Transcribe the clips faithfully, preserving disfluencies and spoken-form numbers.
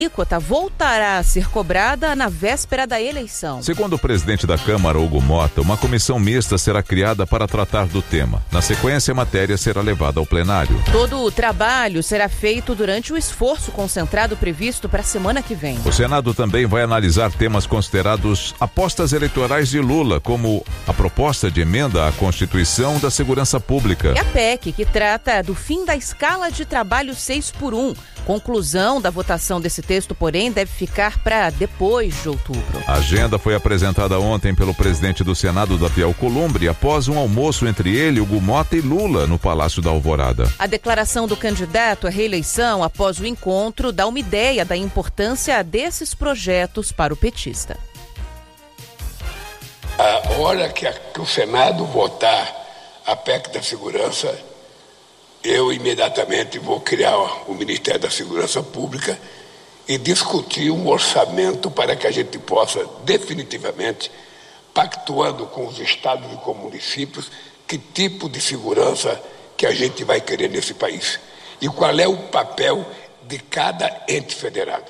alíquota voltará a ser cobrada na véspera da eleição. Segundo o presidente da Câmara, Hugo Mota, uma comissão mista será criada para tratar do tema. Na sequência, a matéria será levada ao plenário. Todo o trabalho será feito durante o esforço concentrado previsto para a semana que vem. O Senado também vai analisar temas considerados apostas eleitorais de Lula, como a proposta de emenda à Constituição da Segurança Pública. E a P E C, que trata do fim da escala de trabalho seis por um. Conclusão da votação desse texto, porém, deve ficar para depois de outubro. A agenda foi apresentada ontem pelo presidente do Senado, Davi Alcolumbre, após um almoço entre ele, Hugo Mota e Lula no Palácio da Alvorada. A declaração do candidato à reeleição após o encontro dá uma ideia da importância desses projetos para o petista. A hora que, a, que o Senado votar a P E C da Segurança, eu imediatamente vou criar o Ministério da Segurança Pública e discutir um orçamento para que a gente possa definitivamente, pactuando com os estados e com municípios, que tipo de segurança que a gente vai querer nesse país e qual é o papel de cada ente federado.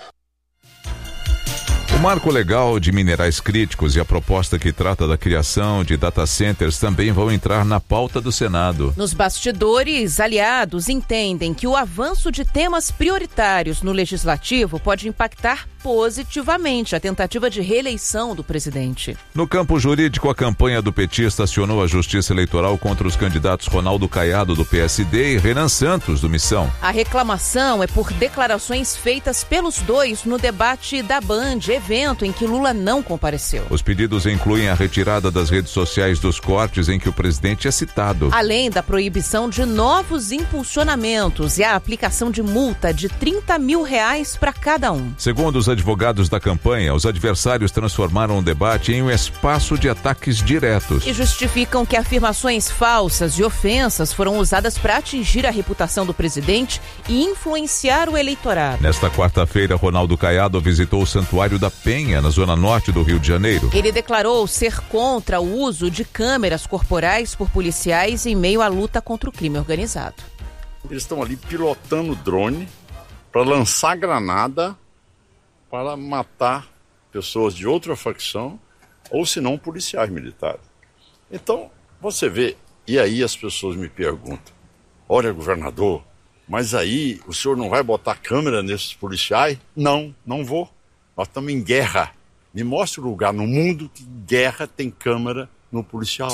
O marco legal de minerais críticos e a proposta que trata da criação de data centers também vão entrar na pauta do Senado. Nos bastidores, aliados entendem que o avanço de temas prioritários no Legislativo pode impactar positivamente a tentativa de reeleição do presidente. No campo jurídico, a campanha do petista acionou a Justiça Eleitoral contra os candidatos Ronaldo Caiado, do P S D, e Renan Santos, do Missão. A reclamação é por declarações feitas pelos dois no debate da Band, evento em que Lula não compareceu. Os pedidos incluem a retirada das redes sociais dos cortes em que o presidente é citado. Além da proibição de novos impulsionamentos e a aplicação de multa de trinta mil reais para cada um. Segundo os advogados da campanha, os adversários transformaram o debate em um espaço de ataques diretos. E justificam que afirmações falsas e ofensas foram usadas para atingir a reputação do presidente e influenciar o eleitorado. Nesta quarta-feira, Ronaldo Caiado visitou o Santuário da Penha, na zona norte do Rio de Janeiro. Ele declarou ser contra o uso de câmeras corporais por policiais em meio à luta contra o crime organizado. Eles estão ali pilotando drone para lançar granada para matar pessoas de outra facção ou, se não, policiais militares. Então, você vê, e aí as pessoas me perguntam, olha, governador, mas aí o senhor não vai botar câmera nesses policiais? Não, não vou. Nós estamos em guerra. Me mostre um lugar no mundo que guerra tem câmera no policial.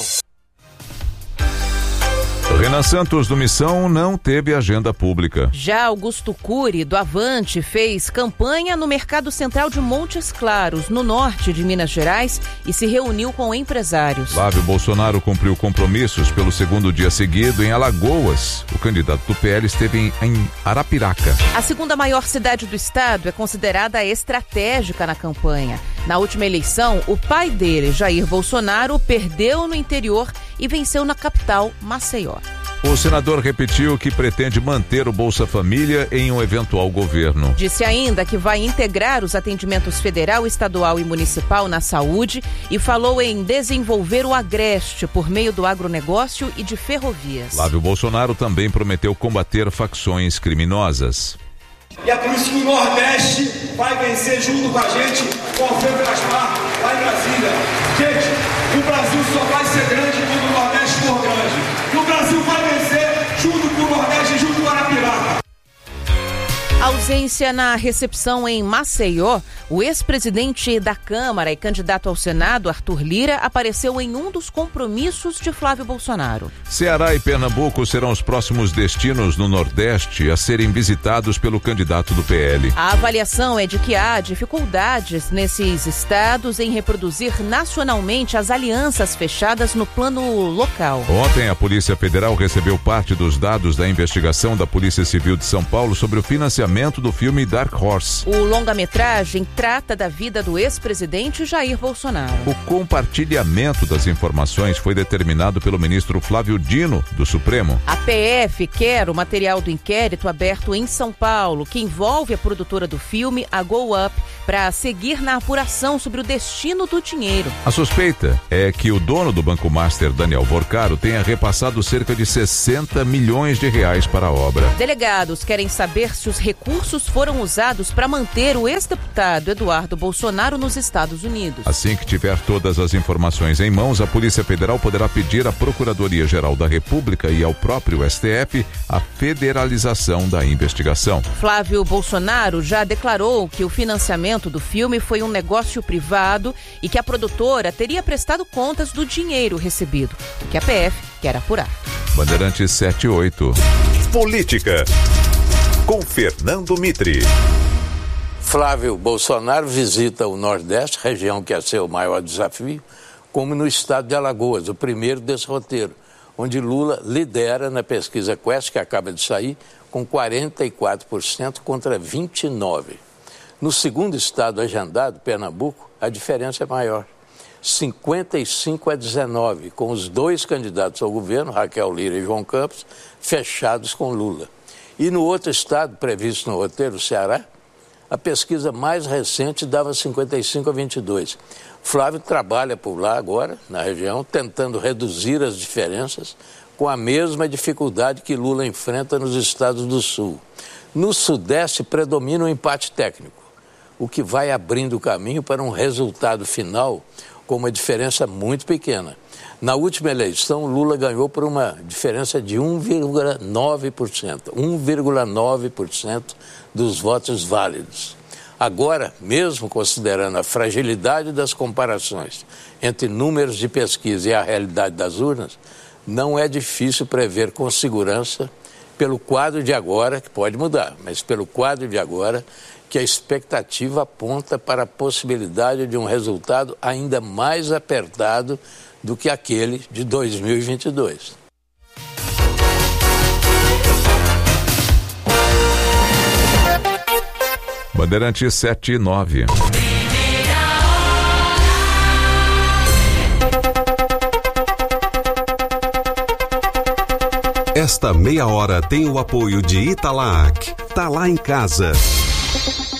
Renan Santos, do Missão, não teve agenda pública. Já Augusto Cury, do Avante, fez campanha no Mercado Central de Montes Claros, no norte de Minas Gerais, e se reuniu com empresários. Flávio Bolsonaro cumpriu compromissos pelo segundo dia seguido em Alagoas. O candidato do P L esteve em, em Arapiraca. A segunda maior cidade do estado é considerada estratégica na campanha. Na última eleição, o pai dele, Jair Bolsonaro, perdeu no interior e venceu na capital, Maceió. O senador repetiu que pretende manter o Bolsa Família em um eventual governo. Disse ainda que vai integrar os atendimentos federal, estadual e municipal na saúde e falou em desenvolver o Agreste por meio do agronegócio e de ferrovias. Flávio Bolsonaro também prometeu combater facções criminosas. E é por isso que o Nordeste vai vencer junto com a gente, com o Alfredo Gaspar, lá em Brasília. Gente, o Brasil só vai ser grande quando o Nordeste for grande. E o Brasil vai vencer junto com o Nordeste e junto com o Arapiraca. Ausência na recepção em Maceió, o ex-presidente da Câmara e candidato ao Senado, Arthur Lira, apareceu em um dos compromissos de Flávio Bolsonaro. Ceará e Pernambuco serão os próximos destinos no Nordeste a serem visitados pelo candidato do P L. A avaliação é de que há dificuldades nesses estados em reproduzir nacionalmente as alianças fechadas no plano local. Ontem, a Polícia Federal recebeu parte dos dados da investigação da Polícia Civil de São Paulo sobre o financiamento do filme Dark Horse. O longa-metragem trata da vida do ex-presidente Jair Bolsonaro. O compartilhamento das informações foi determinado pelo ministro Flávio Dino, do Supremo. A P F quer o material do inquérito aberto em São Paulo, que envolve a produtora do filme, a Go Up, para seguir na apuração sobre o destino do dinheiro. A suspeita é que o dono do Banco Master, Daniel Vorcaro, tenha repassado cerca de sessenta milhões de reais para a obra. Delegados querem saber se os recursos recursos foram usados para manter o ex-deputado Eduardo Bolsonaro nos Estados Unidos. Assim que tiver todas as informações em mãos, a Polícia Federal poderá pedir à Procuradoria-Geral da República e ao próprio S T F a federalização da investigação. Flávio Bolsonaro já declarou que o financiamento do filme foi um negócio privado e que a produtora teria prestado contas do dinheiro recebido, o que a P F quer apurar. Bandeirantes sete e oito. Política, com Fernando Mitre. Flávio Bolsonaro visita o Nordeste, região que é seu maior desafio, como no estado de Alagoas, o primeiro desse roteiro, onde Lula lidera na pesquisa Quest, que acaba de sair, com quarenta e quatro por cento contra vinte e nove por cento. No segundo estado agendado, Pernambuco, a diferença é maior, cinquenta e cinco a dezenove, com os dois candidatos ao governo, Raquel Lira e João Campos, fechados com Lula. E no outro estado, previsto no roteiro, o Ceará, a pesquisa mais recente dava cinquenta e cinco a vinte e dois. Flávio trabalha por lá agora, na região, tentando reduzir as diferenças com a mesma dificuldade que Lula enfrenta nos estados do Sul. No Sudeste predomina o empate técnico, o que vai abrindo o caminho para um resultado final com uma diferença muito pequena. Na última eleição, Lula ganhou por uma diferença de um vírgula nove por cento, um vírgula nove por cento dos votos válidos. Agora, mesmo considerando a fragilidade das comparações entre números de pesquisa e a realidade das urnas, não é difícil prever com segurança, pelo quadro de agora, que pode mudar, mas pelo quadro de agora, que a expectativa aponta para a possibilidade de um resultado ainda mais apertado do que aquele de dois mil e vinte e dois. Bandeirantes sete e nove. Esta meia hora tem o apoio de Italac. Tá lá em casa.